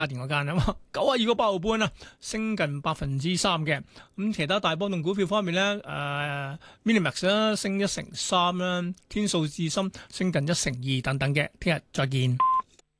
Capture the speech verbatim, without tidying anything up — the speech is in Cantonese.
電嗰間啊嘛，九啊二個八毫半啊，升近百分之三嘅。咁其他大波動股票方面咧，誒、呃、Minimax 啦升一成三啦，天數智深升近一成二等等嘅。聽日再見。